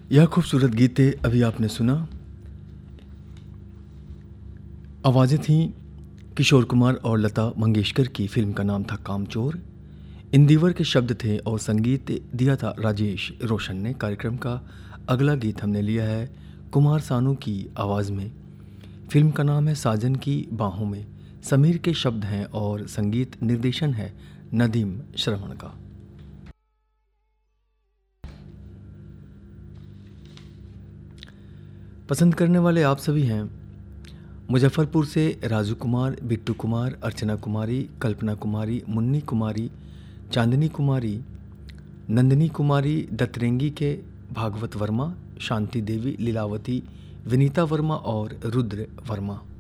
यह खूबसूरत गीतें अभी आपने सुना। आवाज़ें थीं किशोर कुमार और लता मंगेशकर की। फिल्म का नाम था कामचोर। इंदिवर के शब्द थे और संगीत दिया था राजेश रोशन ने। कार्यक्रम का अगला गीत हमने लिया है कुमार सानू की आवाज़ में। फिल्म का नाम है साजन की बाहों में। समीर के शब्द हैं और संगीत निर्देशन है नदीम श्रवण का। पसंद करने वाले आप सभी हैं। मुजफ्फरपुर से राजू कुमार, बिट्टू कुमार, अर्चना कुमारी, कल्पना कुमारी, मुन्नी कुमारी, चांदनी कुमारी, नंदिनी कुमारी, दतरेंगी के भागवत वर्मा, शांति देवी, लीलावती, विनीता वर्मा और रुद्र वर्मा।